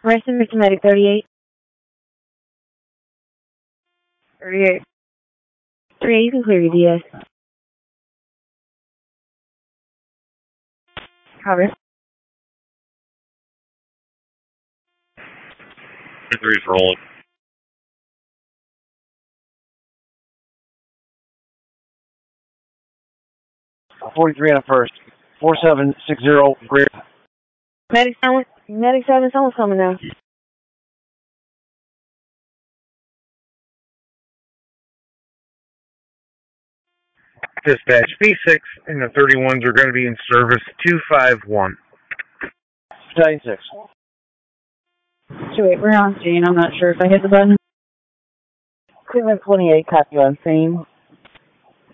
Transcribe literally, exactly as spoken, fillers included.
Rest in Medic thirty-eight. thirty-eight. thirty-eight, you can clear your D S. Copy. three's rolling. forty-three on first. four seven six zero, Greer. Medic seven, Medic seven, someone's coming now. Dispatch, B six and the thirty-ones are going to be in service two five one. Battalion six. two eight, we're on scene. I'm not sure if I hit the button. Cleveland twenty-eight, copy on scene.